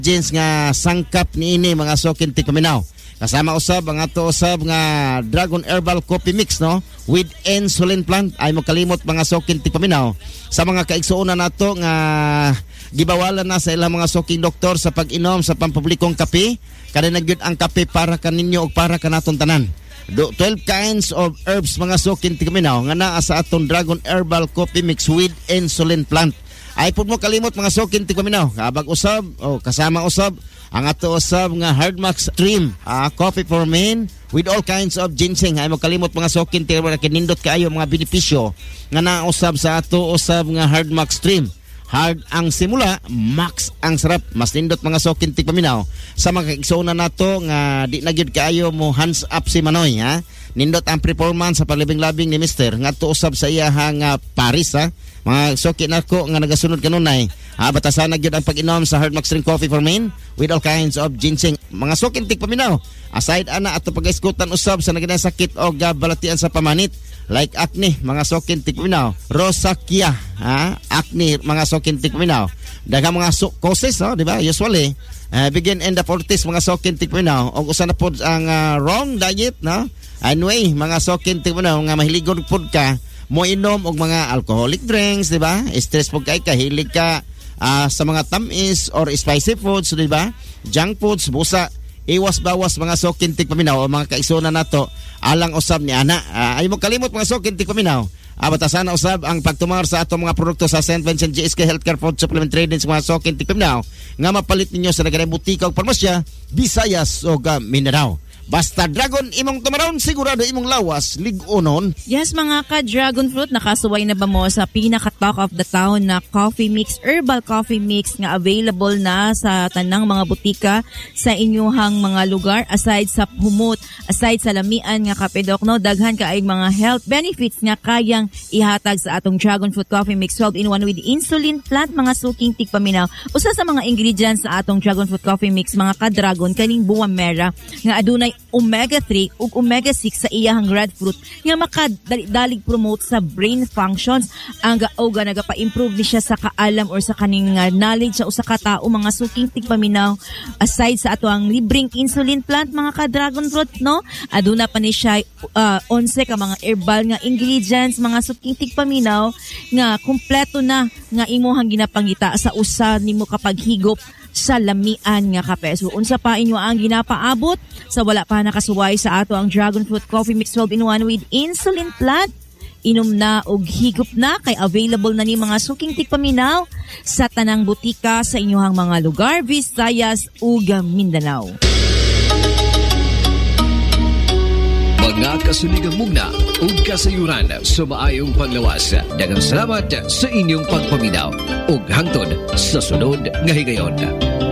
jeans nga sangkap niini mga suking tigpaminaw. Kasama usab ang ato usab nga Dragon Herbal Coffee Mix no with insulin plant. Ay mo kalimot mga suking tigpaminaw sa mga kaigsuonan nato nga gibawalan na sa ilang mga suking doktor sa pag-inom sa pampublikong kape. Kada nagyud ang kape para kaninyo o para kanaton tanan. 12 kinds of herbs mga suking tigpaminaw nga naa sa atong Dragon Herbal Coffee Mix with insulin plant. Ay pud mo kalimot mga suking tigpaminaw. Kabag usab o kasama usab ang ato usab nga Hardmax Stream coffee for men with all kinds of ginseng. Ay mo kalimot mga suking tigpaminaw kinindot kaayo mga benepisyo nga naa usab sa ato usab nga Hardmax Stream. Hard ang simula, max ang sarap. Mas nindot mga suking tigpaminaw sa mga kaigsuonan nato nga di na gyud kaayo mo hands up si Manoy ha. Nindot ang performance sa paglabing-labing ni Mister nga tuusab sa iya nga Paris ha. Mga suki nako nga nagasunod kanunay. Batasan na gyud ang pag-inom sa Hardmax Drink Coffee for Men with all kinds of ginseng. Mga suking tigpaminaw, aside ana ato pag-iskutan usab sa naginay sakit o balatian sa pamanit like acne, mga suking tigpaminaw, rosacea, acne, mga suking tigpaminaw. Daghang mga causes, no, di ba? Usually, begin in the 40s mga suking tigpaminaw. O usa na pod ang wrong diet, no? Anyway, mga suking tigpaminaw nga mahiligon pod ka mo inom og mga alcoholic drinks, di ba? Stress pug kay kahilig ka sa mga tamis or spicy foods, di ba? Junk foods, busa, iwas-bawas mga suking tigpaminaw o mga kaigsuonan nato alang usab ni ana. Ay mo kalimot mga suking tigpaminaw. Batasan na usab ang pagtumar sa atong mga produkto sa St. Vincent GSK Healthcare Food Supplement Trading sa mga suking tigpaminaw nga mapalit ninyo sa naganay butika o parmasya, Visayas o Mindanao. Basta Dragon imong tumaron, sigurado imong lawas lig-onon. Yes mga ka-Dragon Fruit, nakasuway na ba mo sa pinaka-talk of the town na coffee mix, herbal coffee mix nga available na sa tanang mga butika sa inyuhang mga lugar. Aside sa humot, aside sa lamian nga kapedok, no, daghan kaayong mga health benefits nga kayang ihatag sa atong Dragon Fruit Coffee Mix 12-in-1 with insulin plant, mga suking tigpaminaw. Usa sa mga ingredients sa atong Dragon Fruit Coffee Mix mga ka-Dragon kaning buwa mera nga adunay omega-3 ug omega-6 sa iyahang red fruit nga makadalig promote sa brain functions ang oga nagapa-improve ni siya sa kaalam or sa kaning knowledge sa usa ka tawo mga suking tigpaminaw. Aside sa ato ang libreng insulin plant mga ka-Dragon Fruit, no, aduna pa ni siya 11 ka mga herbal nga ingredients mga suking tigpaminaw nga kompleto na nga imuhang ginapangita sa usa nimo kapag higop sa lamian nga kape. So unsa pa inyo ang ginapaabot sa wala pa nakasuway sa ato ang Dragon Fruit Coffee Mix 12-in-1 with insulin plant. Inom na og higop na kay available na ni mga suking tigpaminaw sa tanang butika sa inyong mga lugar, Visayas ug Mindanao. Mga kasuligang mugna ug kasayuran sa maayong paglawas. Daghang salamat sa inyong pagpaminaw ug hangtod sa sunod nga higayon.